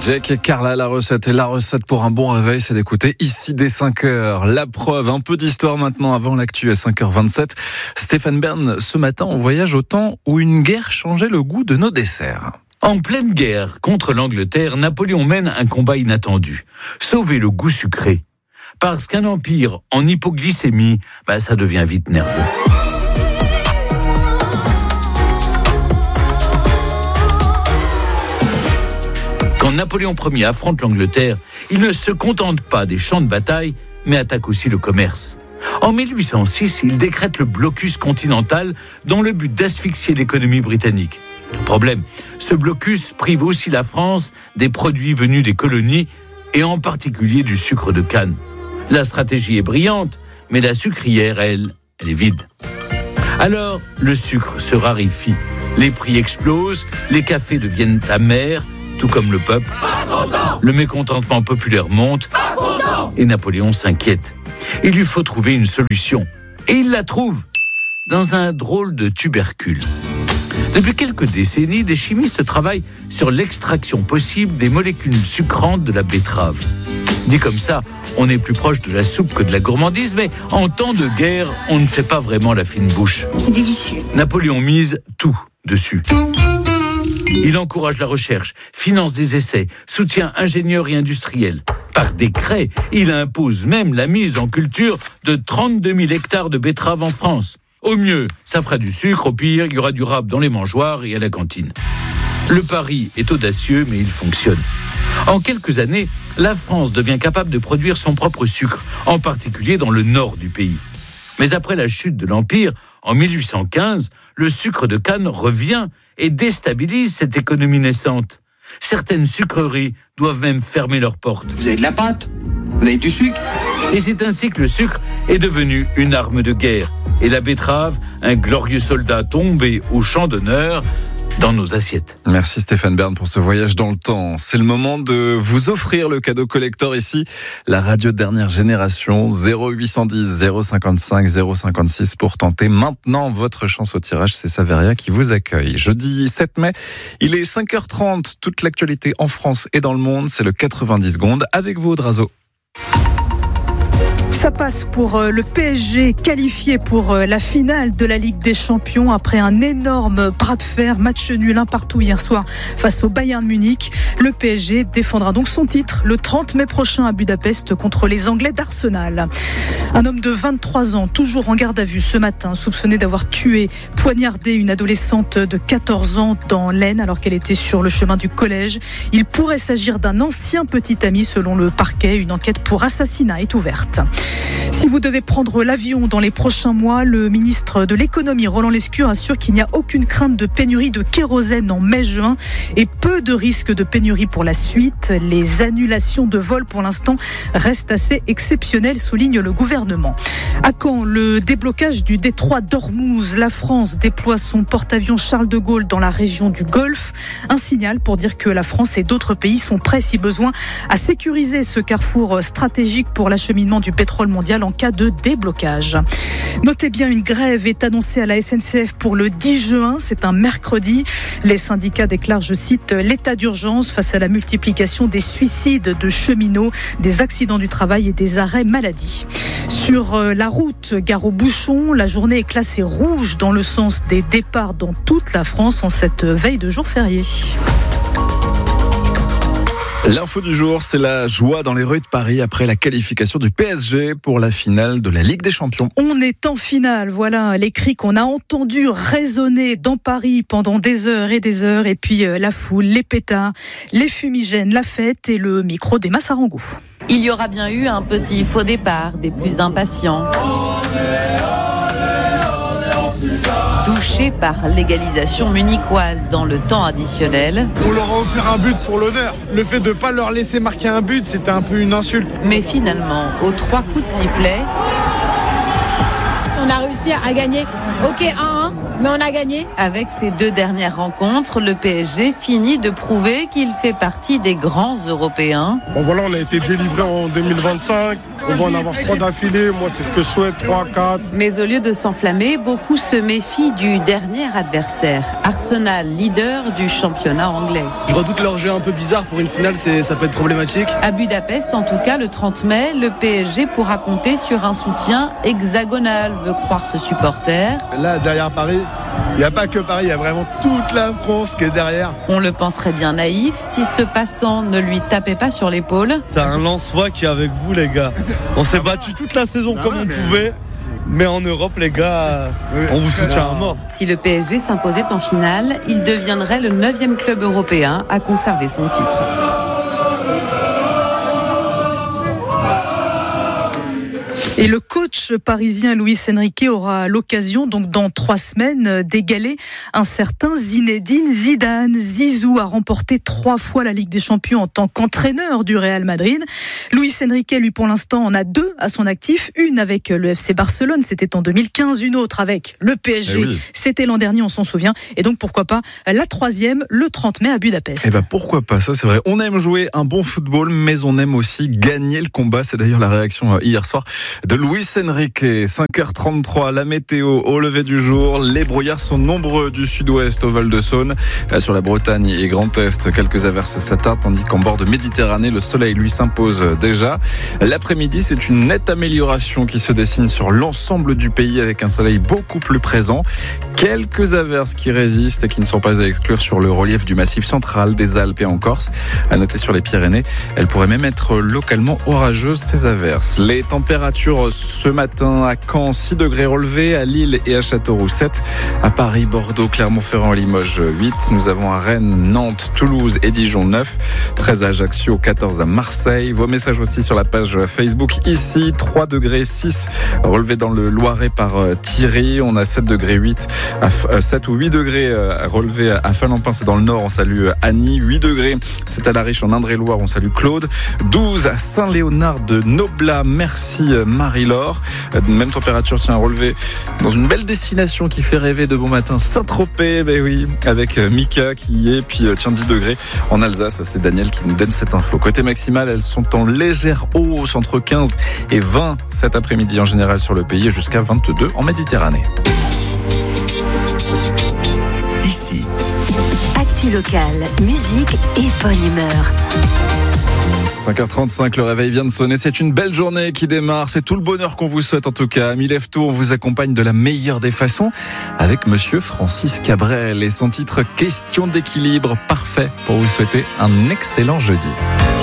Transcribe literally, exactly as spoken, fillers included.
Jake et Carla, la recette. Et la recette pour un bon réveil, c'est d'écouter ici dès cinq heures. La preuve, un peu d'histoire maintenant avant l'actu à cinq heures vingt-sept. Stéphane Bern, ce matin, on voyage au temps où une guerre changeait le goût de nos desserts. En pleine guerre contre l'Angleterre, Napoléon mène un combat inattendu. Sauver le goût sucré. Parce qu'un empire en hypoglycémie, bah, ça devient vite nerveux. Quand Napoléon Ier affronte l'Angleterre, il ne se contente pas des champs de bataille, mais attaque aussi le commerce. En mille huit cent six, il décrète le blocus continental dans le but d'asphyxier l'économie britannique. Le problème, ce blocus prive aussi la France des produits venus des colonies et en particulier du sucre de canne. La stratégie est brillante, mais la sucrière, elle, elle est vide. Alors, le sucre se raréfie, les prix explosent, les cafés deviennent amers, tout comme le peuple. Le mécontentement populaire monte et Napoléon s'inquiète. Il lui faut trouver une solution. Et il la trouve dans un drôle de tubercule. Depuis quelques décennies, des chimistes travaillent sur l'extraction possible des molécules sucrantes de la betterave. Dit comme ça, on est plus proche de la soupe que de la gourmandise, mais en temps de guerre, on ne fait pas vraiment la fine bouche. C'est délicieux. Napoléon mise tout dessus. Il encourage la recherche, finance des essais, soutient ingénieurs et industriels. Par décret, il impose même la mise en culture de trente-deux mille hectares de betteraves en France. Au mieux, ça fera du sucre, au pire, il y aura du rap dans les mangeoires et à la cantine. Le pari est audacieux, mais il fonctionne. En quelques années, la France devient capable de produire son propre sucre, en particulier dans le nord du pays. Mais après la chute de l'Empire, en mille huit cent quinze, le sucre de canne revient et déstabilise cette économie naissante. Certaines sucreries doivent même fermer leurs portes. Vous avez de la pâte ? Vous avez du sucre ? Et c'est ainsi que le sucre est devenu une arme de guerre. Et la betterave, un glorieux soldat tombé au champ d'honneur dans nos assiettes. Merci Stéphane Bern pour ce voyage dans le temps. C'est le moment de vous offrir le cadeau collector ici, la radio dernière génération, zéro huit cent dix zéro cinquante-cinq zéro cinquante-six pour tenter maintenant votre chance au tirage. C'est Saveria qui vous accueille. Jeudi sept mai, il est cinq heures trente. Toute l'actualité en France et dans le monde, c'est le quatre-vingt-dix secondes avec vous Audrazo. Ça passe pour le P S G qualifié pour la finale de la Ligue des Champions après un énorme bras de fer, match nul un partout hier soir face au Bayern Munich. Le P S G défendra donc son titre le trente mai prochain à Budapest contre les Anglais d'Arsenal. Un homme de vingt-trois ans, toujours en garde à vue ce matin, soupçonné d'avoir tué, poignardé une adolescente de quatorze ans dans l'Aisne alors qu'elle était sur le chemin du collège. Il pourrait s'agir d'un ancien petit ami selon le parquet. Une enquête pour assassinat est ouverte. Si vous devez prendre l'avion dans les prochains mois, le ministre de l'économie Roland Lescure assure qu'il n'y a aucune crainte de pénurie de kérosène en mai-juin et peu de risques de pénurie pour la suite. Les annulations de vols pour l'instant restent assez exceptionnelles, souligne le gouvernement. À quand le déblocage du détroit d'Ormuz? La France déploie son porte-avions Charles de Gaulle dans la région du Golfe. Un signal pour dire que la France et d'autres pays sont prêts, si besoin, à sécuriser ce carrefour stratégique pour l'acheminement du pétrole mondial en cas de déblocage. Notez bien, une grève est annoncée à la S N C F pour le dix juin, c'est un mercredi. Les syndicats déclarent, je cite, l'état d'urgence face à la multiplication des suicides de cheminots, des accidents du travail et des arrêts maladie. Sur la route, gare aux bouchons, la journée est classée rouge dans le sens des départs dans toute la France en cette veille de jour férié. L'info du jour, c'est la joie dans les rues de Paris après la qualification du P S G pour la finale de la Ligue des Champions. On est en finale, voilà les cris qu'on a entendus résonner dans Paris pendant des heures et des heures, et puis euh, la foule, les pétards, les fumigènes, la fête et le micro d'Emma Sarangou. Il y aura bien eu un petit faux départ des plus impatients. Touché par l'égalisation munichoise dans le temps additionnel. On leur a offert un but pour l'honneur. Le fait de ne pas leur laisser marquer un but, c'était un peu une insulte. Mais finalement, aux trois coups de sifflet, on a réussi à gagner. Ok, un un. mais on a gagné. Avec ces deux dernières rencontres, le P S G finit de prouver qu'il fait partie des grands Européens. Bon voilà, on a été délivré en deux mille vingt-cinq. On va en avoir trois d'affilée. Moi, c'est ce que je souhaite, trois, quatre. Mais au lieu de s'enflammer, beaucoup se méfient du dernier adversaire, Arsenal, leader du championnat anglais. Je redoute leur jeu un peu bizarre. Pour une finale, c'est, ça peut être problématique. À Budapest, en tout cas, le trente mai, le P S G pourra compter sur un soutien hexagonal, veut croire ce supporter. Là, derrière Paris, il n'y a pas que Paris, il y a vraiment toute la France qui est derrière. On le penserait bien naïf si ce passant ne lui tapait pas sur l'épaule. T'as un Lensois qui est avec vous, les gars. On s'est battu toute la saison comme on pouvait. Mais en Europe, les gars, on vous soutient à mort. Si le P S G s'imposait en finale, il deviendrait le neuvième club européen à conserver son titre. Et le coach parisien Luis Enrique aura l'occasion, donc dans trois semaines, d'égaler un certain Zinedine Zidane. Zizou a remporté trois fois la Ligue des Champions en tant qu'entraîneur du Real Madrid. Luis Enrique, lui, pour l'instant, en a deux à son actif. Une avec le F C Barcelone, c'était en deux mille quinze. Une autre avec le P S G, eh oui. C'était l'an dernier, on s'en souvient. Et donc, pourquoi pas la troisième, le trente mai à Budapest. Eh ben, pourquoi pas, ça c'est vrai. On aime jouer un bon football, mais on aime aussi gagner le combat. C'est d'ailleurs la réaction hier soir de Luis Enrique. Cinq heures trente-trois, la météo au lever du jour. Les brouillards sont nombreux du sud-ouest au Val-de-Saône. Sur la Bretagne et Grand Est, quelques averses s'attardent, tandis qu'en bord de Méditerranée, le soleil lui s'impose déjà. L'après-midi, c'est une nette amélioration qui se dessine sur l'ensemble du pays avec un soleil beaucoup plus présent. Quelques averses qui résistent et qui ne sont pas à exclure sur le relief du massif central, des Alpes et en Corse. À noter sur les Pyrénées, elles pourraient même être localement orageuses, ces averses. Les températures ce matin à Caen, six degrés relevés, à Lille et à Châteauroux sept, à Paris, Bordeaux, Clermont-Ferrand, Limoges huit. Nous avons à Rennes, Nantes, Toulouse et Dijon neuf, treize à Ajaccio, quatorze à Marseille. Vos messages aussi sur la page Facebook ici, trois degrés six relevés dans le Loiret par Thierry. On a sept degrés huit, à, sept ou huit degrés relevés à Falampin, c'est dans le nord, on salue Annie. huit degrés, c'est à La Riche en Indre-et-Loire, on salue Claude. douze à Saint-Léonard de Noblat, merci Marie-Laure. Même température, tiens, relevée dans une belle destination qui fait rêver de bon matin, Saint-Tropez, ben oui, avec Mika qui y est, puis tiens, dix degrés en Alsace, c'est Daniel qui nous donne cette info. Côté maximal, elles sont en légère hausse, entre quinze et vingt cet après-midi en général sur le pays, et jusqu'à vingt-deux en Méditerranée. Ici, actu locale, musique et bonne humeur. cinq heures trente-cinq, le réveil vient de sonner. C'est une belle journée qui démarre. C'est tout le bonheur qu'on vous souhaite en tout cas. Amis Lève-Tôt, on vous accompagne de la meilleure des façons avec monsieur Francis Cabrel et son titre Question d'équilibre, parfait pour vous souhaiter un excellent jeudi.